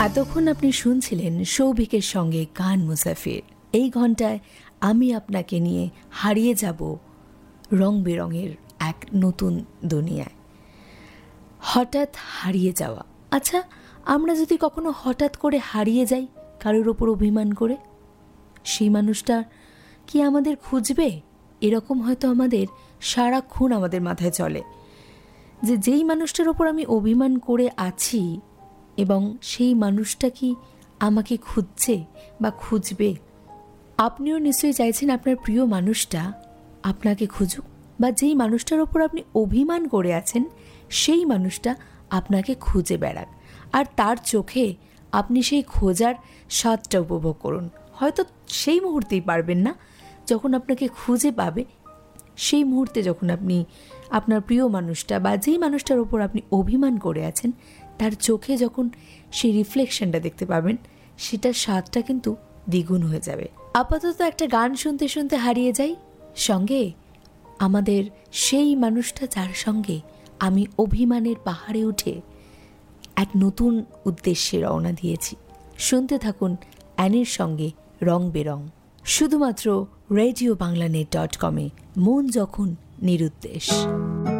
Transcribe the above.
এতক্ষণ আপনি শুনছিলেন সৌভিকের সঙ্গে গান মুসাফির। এই ঘন্টায় আমি আপনাকে নিয়ে হারিয়ে যাব রং বেরঙের এক নতুন দুনিয়ায়। হঠাৎ হারিয়ে যাওয়া। আচ্ছা, আমরা যদি কখনো হঠাৎ করে হারিয়ে যাই কারোর ওপর অভিমান করে, সেই মানুষটা কি আমাদের খুঁজবে? এরকম হয়তো আমাদের সারাক্ষণ আমাদের মাথায় চলে যে যেই মানুষটার ওপর আমি অভিমান করে আছি এবং সেই মানুষটা কি আমাকে খুঁজছে বা খুঁজবে। আপনিও নিশ্চয়ই চাইছেন আপনার প্রিয় মানুষটা আপনাকে খুঁজুক, বা যেই মানুষটার ওপর আপনি অভিমান করে আছেন সেই মানুষটা আপনাকে খুঁজে বেড়াক, আর তার চোখে আপনি সেই খোঁজার স্বাদটা উপভোগ করুন। হয়তো সেই মুহূর্তেই পারবেন না, যখন আপনাকে খুঁজে পাবে সেই মুহূর্তে যখন আপনি আপনার প্রিয় মানুষটা বা যেই মানুষটার ওপর আপনি অভিমান করে আছেন তার চোখে যখন সেই রিফ্লেকশনটা দেখতে পাবেন, সেটার স্বাদটা কিন্তু দ্বিগুণ হয়ে যাবে। আপাতত একটা গান শুনতে শুনতে হারিয়ে যাই, সঙ্গে আমাদের সেই মানুষটা যার সঙ্গে আমি অভিমানের পাহাড়ে উঠে এক নতুন উদ্দেশ্যে রওনা দিয়েছি। শুনতে থাকুন অ্যানির সঙ্গে রং বেরং, শুধুমাত্র রেডিও বাংলানেট.com-এ, মন যখন নিরুদ্দেশ।